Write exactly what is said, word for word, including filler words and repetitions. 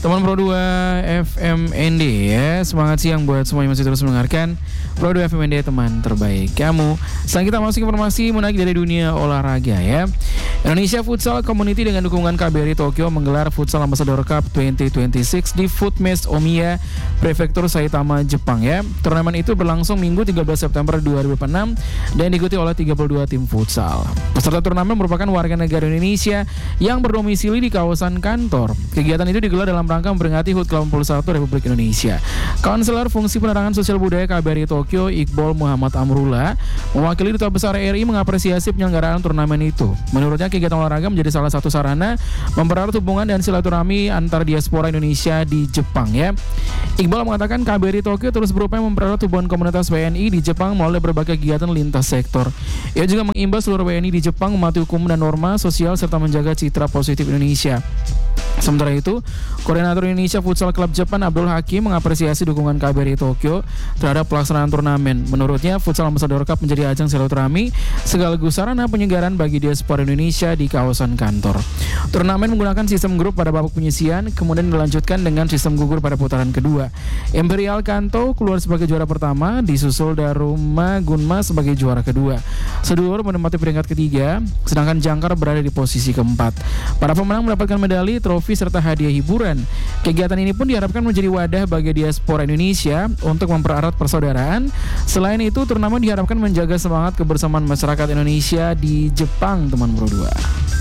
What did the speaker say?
Teman Pro dua F M N D ya. Semangat siang buat semua yang masih terus mendengarkan Pro dua F M N D, teman terbaik kamu. Sekarang kita masuk informasi menarik dari dunia olahraga ya. Indonesia Futsal Community dengan dukungan K B R I Tokyo menggelar Futsal Ambassador Cup dua ribu dua puluh enam di Footmesh Omiya, Prefektur Saitama, Jepang ya. Turnamen itu berlangsung Minggu tiga belas September dua ribu enam dan diikuti oleh tiga puluh dua tim futsal. Peserta turnamen merupakan warga negara Indonesia yang berdomisili di kawasan kantor. Kegiatan itu digelar dalam rangka memperingati H U T ke delapan puluh satu Republik Indonesia. Konselor Fungsi Penerangan Sosial Budaya K B R I Tokyo, Iqbal Muhammad Amrullah, mewakili Duta Besar R I mengapresiasi penyelenggaraan turnamen itu. Menurutnya kegiatan olahraga menjadi salah satu sarana mempererat hubungan dan silaturahmi antar diaspora Indonesia di Jepang ya. Iqbal mengatakan K B R I Tokyo terus berupaya mempererat hubungan komunitas W N I di Jepang melalui berbagai kegiatan lintas sektor. Ia juga mengimbau seluruh W N I di Jepang mematuhi hukum dan norma sosial serta menjaga citra positif Indonesia. Sementara itu, Koordinator Indonesia Futsal Club Jepang Abdul Hakim mengapresiasi dukungan K B R I Tokyo terhadap pelaksanaan turnamen. Menurutnya, Futsal Ambassador Cup menjadi ajang silaturahmi sekaligus sarana penyegaran bagi diaspora Indonesia di kawasan kantor. Turnamen menggunakan sistem grup pada babak penyisian, kemudian dilanjutkan dengan sistem gugur pada putaran kedua. Imperial Kanto keluar sebagai juara pertama, disusul Daruma Gunma sebagai juara kedua. Sedulur menempati peringkat ketiga, sedangkan Jangkar berada di posisi keempat. Para pemenang mendapatkan medali, trofi serta hadiah hiburan. Kegiatan ini pun diharapkan menjadi wadah bagi diaspora Indonesia untuk mempererat persaudaraan. Selain itu, turnamen diharapkan menjaga semangat kebersamaan masyarakat Indonesia di Jepang, teman Pro dua.